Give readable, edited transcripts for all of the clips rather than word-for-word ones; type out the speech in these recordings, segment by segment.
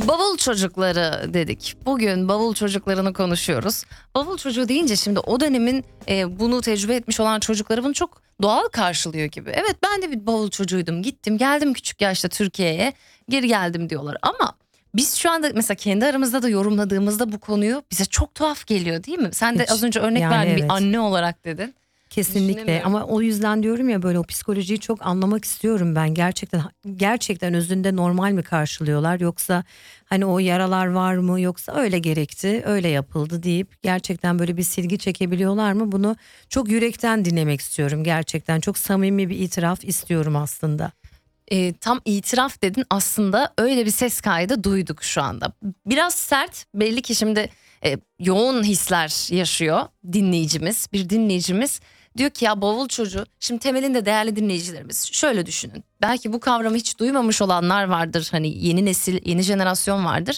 Bavul çocukları dedik. Bugün bavul çocuklarını konuşuyoruz. Bavul çocuğu deyince şimdi o dönemin bunu tecrübe etmiş olan çocukları bunu çok doğal karşılıyor gibi. Evet, ben de bir bavul çocuğuydum. Gittim geldim küçük yaşta Türkiye'ye, geri geldim diyorlar. Ama biz şu anda mesela kendi aramızda da yorumladığımızda bu konuyu bize çok tuhaf geliyor, değil mi? Sen de Hiç, az önce örnek yani verdin, bir evet. anne olarak dedin. Kesinlikle, Düşünemiyorum. ama o yüzden diyorum ya, böyle o psikolojiyi çok anlamak istiyorum ben. Gerçekten özünde normal mi karşılıyorlar, yoksa hani o yaralar var mı, yoksa öyle gerekti, öyle yapıldı deyip gerçekten böyle bir silgi çekebiliyorlar mı? Bunu çok yürekten dinlemek istiyorum, gerçekten çok samimi bir itiraf istiyorum aslında. Tam itiraf dedin, aslında öyle bir ses kaydı duyduk şu anda. Biraz sert, belli ki şimdi yoğun hisler yaşıyor bir dinleyicimiz. Diyor ki ya bavul çocuğu, şimdi temelinde değerli dinleyicilerimiz şöyle düşünün. Belki bu kavramı hiç duymamış olanlar vardır, hani yeni nesil, yeni jenerasyon vardır.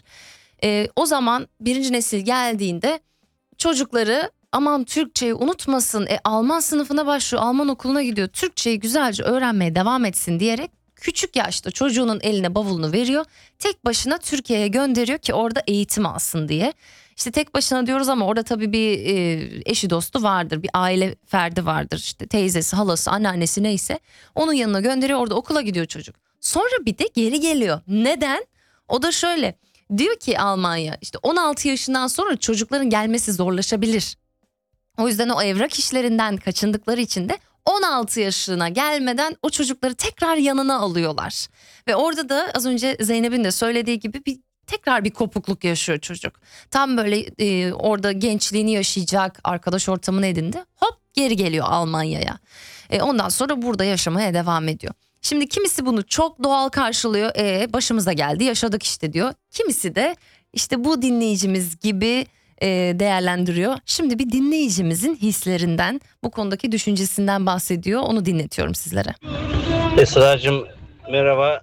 O zaman birinci nesil geldiğinde çocukları aman Türkçeyi unutmasın, Alman sınıfına başlıyor, Alman okuluna gidiyor, Türkçeyi güzelce öğrenmeye devam etsin diyerek küçük yaşta çocuğunun eline bavulunu veriyor. Tek başına Türkiye'ye gönderiyor ki orada eğitim alsın diye. İşte tek başına diyoruz ama orada tabii bir eşi dostu vardır, bir aile ferdi vardır, işte teyzesi, halası, anneannesi neyse, onun yanına gönderiyor, orada okula gidiyor çocuk. Sonra bir de geri geliyor. Neden? O da şöyle diyor ki, Almanya işte 16 yaşından sonra çocukların gelmesi zorlaşabilir. O yüzden o evrak işlerinden kaçındıkları için de 16 yaşına gelmeden o çocukları tekrar yanına alıyorlar. Ve orada da az önce Zeynep'in de söylediği gibi tekrar bir kopukluk yaşıyor çocuk. Tam böyle orada gençliğini yaşayacak, arkadaş ortamını edindi. Hop geri geliyor Almanya'ya. Ondan sonra burada yaşamaya devam ediyor. Şimdi kimisi bunu çok doğal karşılıyor. Başımıza geldi, yaşadık işte diyor. Kimisi de işte bu dinleyicimiz gibi değerlendiriyor. Şimdi bir dinleyicimizin hislerinden, bu konudaki düşüncesinden bahsediyor. Onu dinletiyorum sizlere. Esra'cığım merhaba.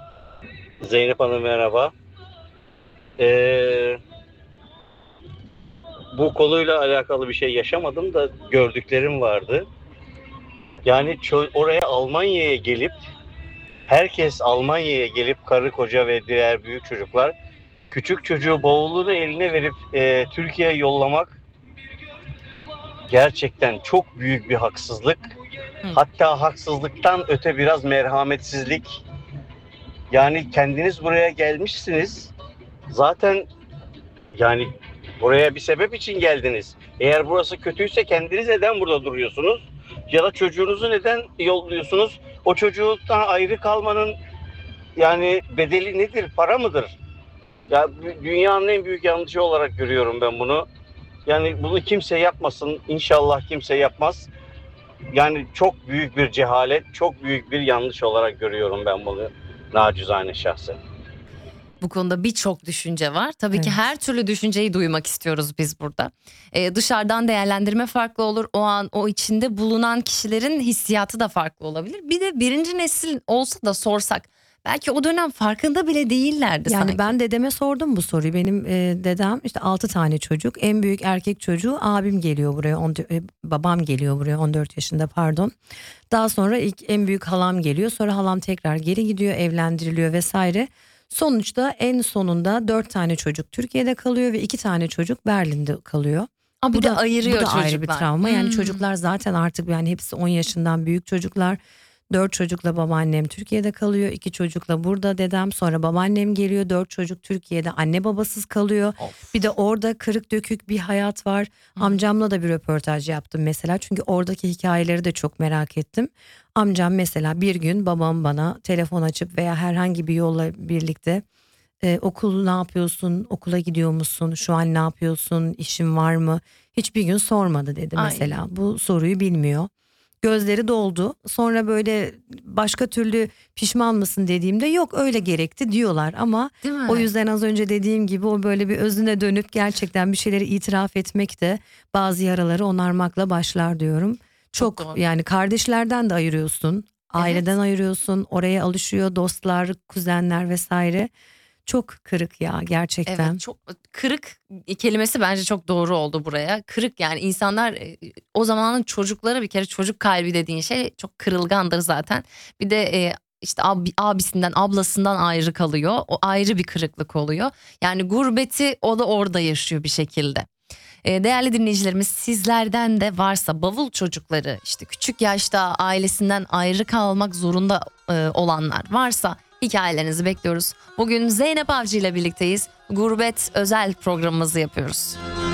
Zeynep Hanım merhaba. Bu konuyla alakalı bir şey yaşamadım da gördüklerim vardı. Yani oraya Almanya'ya gelip, herkes Almanya'ya gelip, karı koca ve diğer büyük çocuklar, küçük çocuğu bavulunu eline verip Türkiye'ye yollamak gerçekten çok büyük bir haksızlık. Hatta haksızlıktan öte biraz merhametsizlik. Yani kendiniz buraya gelmişsiniz. Zaten yani buraya bir sebep için geldiniz. Eğer burası kötüyse kendiniz neden burada duruyorsunuz? Ya da çocuğunuzu neden yolluyorsunuz? O çocuktan ayrı kalmanın yani bedeli nedir? Para mıdır? Ya dünyanın en büyük yanlışı olarak görüyorum ben bunu. Yani bunu kimse yapmasın. İnşallah kimse yapmaz. Yani çok büyük bir cehalet, çok büyük bir yanlış olarak görüyorum ben bunu, nacizane şahsen. Bu konuda birçok düşünce var. Tabii ki Evet. her türlü düşünceyi duymak istiyoruz biz burada. Dışarıdan değerlendirme farklı olur. O an o içinde bulunan kişilerin hissiyatı da farklı olabilir. Bir de birinci nesil olsa da sorsak, belki o dönem farkında bile değillerdi Yani sanki. ben dedeme sordum bu soruyu. Benim dedem işte 6 tane çocuk. En büyük erkek çocuğu abim geliyor buraya. Babam geliyor buraya 14 yaşında, pardon. Daha sonra ilk en büyük halam geliyor. Sonra halam tekrar geri gidiyor, evlendiriliyor vesaire. Sonuçta en sonunda 4 tane çocuk Türkiye'de kalıyor ve 2 tane çocuk Berlin'de kalıyor. Bir de Bu ayırıyor da ayrı bir çocuklar. travma. Yani çocuklar zaten artık, yani hepsi 10 yaşından büyük çocuklar. 4 çocukla babaannem Türkiye'de kalıyor. 2 çocukla burada dedem. Sonra babaannem geliyor. 4 çocuk Türkiye'de anne babasız kalıyor. Of. Bir de orada kırık dökük bir hayat var. Amcamla da bir röportaj yaptım mesela. Çünkü oradaki hikayeleri de çok merak ettim. Amcam mesela bir gün babam bana telefon açıp veya herhangi bir yolla birlikte okul ne yapıyorsun, okula gidiyor musun, şu an ne yapıyorsun, işin var mı? Hiçbir gün sormadı dedi Ay. mesela. Bu soruyu bilmiyor. Gözleri doldu. Sonra böyle başka türlü pişman mısın dediğimde yok öyle gerekti diyorlar, ama Değil mi? o yüzden az önce dediğim gibi o böyle bir özüne dönüp gerçekten bir şeyleri itiraf etmek de bazı yaraları onarmakla başlar diyorum. Çok Çok doğru. yani kardeşlerden de ayırıyorsun, aileden ayırıyorsun, oraya alışıyor dostlar, kuzenler vesaire. Çok kırık ya gerçekten. Evet, çok kırık kelimesi bence çok doğru oldu buraya. Kırık, yani insanlar o zamanın çocukları, bir kere çocuk kalbi dediğin şey çok kırılgandır zaten. Bir de işte abisinden, ablasından ayrı kalıyor. O ayrı bir kırıklık oluyor. Yani gurbeti o da orada yaşıyor bir şekilde. Değerli dinleyicilerimiz, sizlerden de varsa bavul çocukları, işte küçük yaşta ailesinden ayrı kalmak zorunda olanlar varsa hikayelerinizi bekliyoruz. Bugün Zeynep Avcı ile birlikteyiz. Gurbet özel programımızı yapıyoruz.